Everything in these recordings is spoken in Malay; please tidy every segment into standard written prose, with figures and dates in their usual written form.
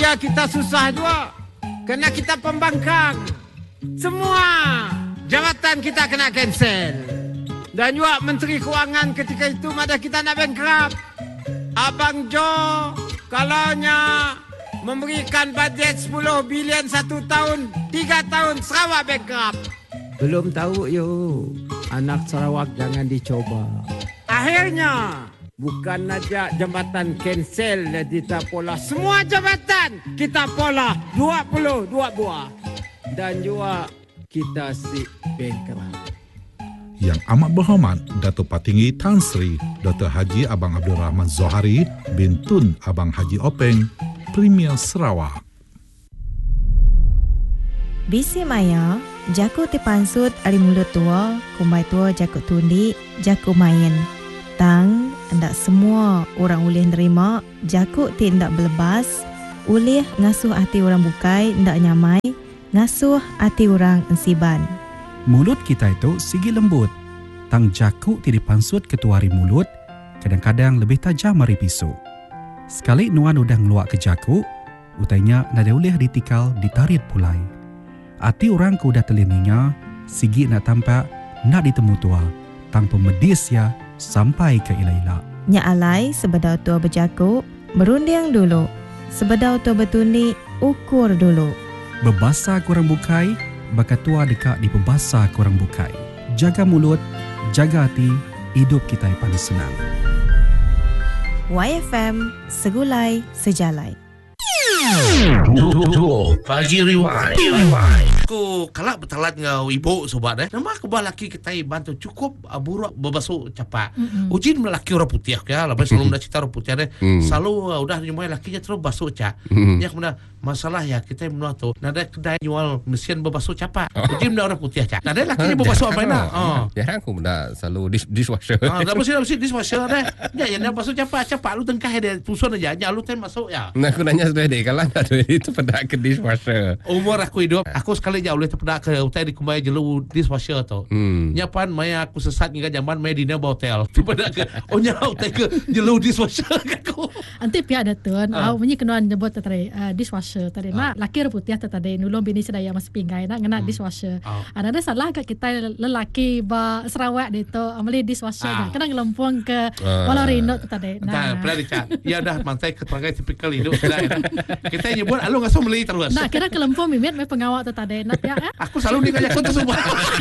kerja kita susah juga. Kena kita pembangkang. Semua jawatan kita kena cancel. Dan juga Menteri Kewangan ketika itu madah kita nak bankrupt. Abang Jo kalaunya memberikan bajet 10 bilion 1 tahun, 3 tahun Sarawak bankrupt. Belum tahu anak Sarawak jangan dicoba. Akhirnya bukan aja jambatan cancel kita pola. Semua jambatan kita pola 22 buah. Dan juga kita si bankrupt. Yang amat berhormat Datuk Patinggi Tan Sri Dr. Haji Abang Abdul Rahman Zohari bin Tun Abang Haji Openg, Premier Sarawak. Bisi Maya, jaku tipansut ari mulut tua, kumai tua jaku tundi, jaku main. Tang, hendak semua orang ulih nerima, jaku ti hendak belebas, ulih ngasuh hati orang bukai, hendak nyamai, ngasuh hati orang ensiban. Mulut kita itu sigi lembut. Tang jaku ti dipansut ketuari mulut, kadang-kadang lebih tajam dari pisau. Sekali nuan udah ngeluak ke jaku, utainya nada ulih ditikal ditarit pulai. Hati orang ku udah telininya, sigi nak tampak nak ditemu tua, tang pemedis ya sampai ke ila-ila. Nya alai sebedau tua berjaku, berunding dulu. Sebedau tua bertundi, ukur dulu. Berbasa kurang bukai, bakat tua dekat di pembasa kurang bukai. Jaga mulut, jaga hati, hidup kita yang paling senang. YFM, segulai sejalai. Pagi Rewind. Aku kalak bertalat ngau ibu sobat nama aku laki kita bantu cukup buruk berbasuh capak. Ujin melaki orang putih ya, lepas selalu dah cerita orang putih selalu udah nyumai lakinya terus basuh cap. Ya kemudian masalah ya kita menua tu nada kedai jual mesin berbasuh capak. Ujin dah orang putih cap. Nada lakinya berbasuh apa nak? Ya aku dah selalu dishwasher. Dah mesti dishwasher deh. Ya yang basuh capak lu tengkah dia tusun aja, lu ten masuk ya. Nah aku nanya sudah deh kalau ada itu pada ke dishwasher. Umur aku hidup, aku sekali je boleh terpedak ke hotel di kumai jelu dishwasher tu. Nyapan maya aku sesat hingga zaman maya dina hotel. Terpedak ke onya hotel ke jelu dishwasher aku. Anti pihak ada tuan, punya kenuan nyebut tadi dishwasher tadi. Nak laki putih tadi nulung bini sedaya mas pinggai nak ngena dishwasher. Ada salah ke kita lelaki ba Sarawak itu amali dishwasher. Kena ngelempung ke Walarino tadi. Nah, pernah dicat. Ya dah mantai keterangan tipikal hidup kita nyebut alu ngasuh meli terus. Nah, kira kelempung mimit me pengawak tu tadi. Nak ya. Aku selalu ni kaya tu semua.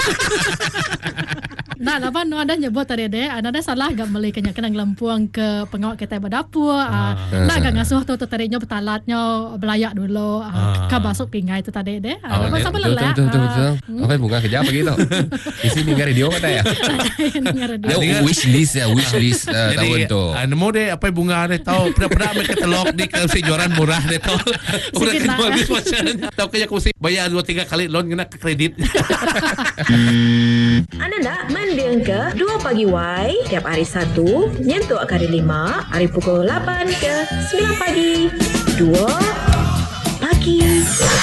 Nah, lapan nu ada nyebut tadi deh, ada salah gak meli kena ngelempung ke pengawak kita berdapur. Nak gak ngasuh tu tadinya betalatnya belayak dulu. Ka basuk pingai tu tadi deh. Apa sama lelah. Betul. Apa bunga kerja apa gitu? Di sini dengar radio kata ya. Wish list tahun tu. Nemu deh apa bunga deh tahu pernah mereka telok di kejuaran murah deh tahu. Udah kejual dishwasher. Tahu kaya aku mesti bayar 2-3 kali loan kena ke kredit. Anda nak mendengar ke 2 Pagi Y tiap hari Sabtu nyentuh hari 5 hari pukul 8 ke 9 pagi. 2 Pagi